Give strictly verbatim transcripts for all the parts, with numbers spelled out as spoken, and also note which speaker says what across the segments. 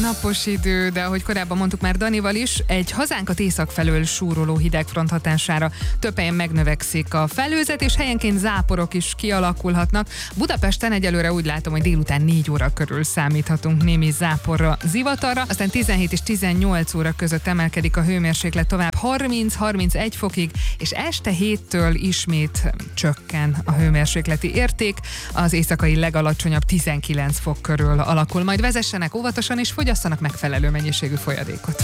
Speaker 1: Napos idő, de ahogy korábban mondtuk már Danival is, egy hazánkat észak felől súroló hidegfront hatására több helyen megnövekszik a felhőzet, és helyenként záporok is kialakulhatnak. Budapesten egyelőre úgy látom, hogy délután négy óra körül számíthatunk némi záporra, zivatarra, aztán tizenhét és tizennyolc óra között emelkedik a hőmérséklet tovább harminc-harmincegy fokig, és este héttől ismét csökken a hőmérsékleti érték, az éjszakai legalacsonyabb tizenkilenc fok körül alakul. Majd vezessenek óvatosan és fogyasszanak megfelelő mennyiségű folyadékot.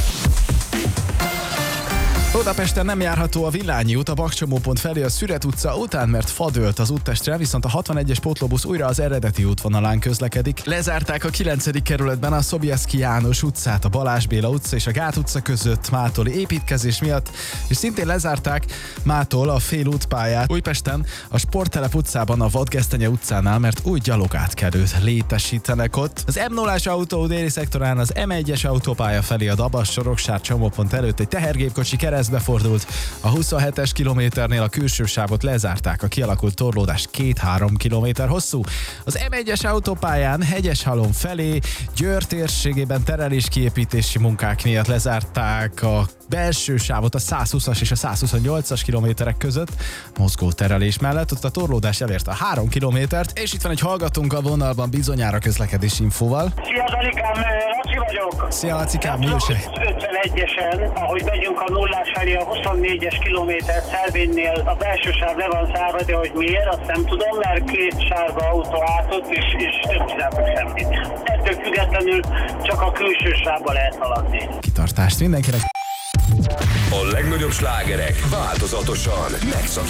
Speaker 2: Budapesten nem járható a Villányi út a Bakcsomópont felé a Szüret utca után, mert fa dőlt az úttestre, viszont a hatvanegyes pótlóbusz újra az eredeti útvonalán közlekedik. Lezárták a kilencedik kerületben a Sobieski János utcát, a Balázs Béla utca és a Gát utca között mától építkezés miatt, és szintén lezárták mától a fél útpályát Újpesten, a Sporttelep utcában, a Vadgesztenye utcánál, mert új gyalogátkelőt létesítenek ott. Az M nullás autó déli szektorán az M egyes autópálya felé a Dabas-Soroksár csomópont előtt egy tehergépkocsi keresztbe fordult. A huszonhetes kilométernél a külső sávot lezárták, a kialakult torlódás két-három kilométer hosszú. Az M egyes autópályán Hegyeshalom felé Győr térségében tereléskiépítési munkák miatt lezárták a belső sávot a százhúszas és a százhuszonnyolcas kilométerek között mozgó terelés mellett, ott a torlódás elérte a három kilométert, és itt van egy hallgatónk a vonalban bizonyára közlekedési infóval.
Speaker 3: Szia Danikám, Laci vagyok.
Speaker 2: Szia Lacikám, mi újság?
Speaker 3: ötvenegyesen, ahogy megyünk a nullás felé a huszonnégyes kilométer Szelvénnél a belső sáv le van zárva, de hogy miért, azt nem tudom, mert két sárga autó átott, és, és nem csináltak semmit. Ettől függetlenül csak a külső sávba lehet haladni.
Speaker 2: Kitartást mindenkinek!
Speaker 4: A legnagyobb slágerek változatosan megszak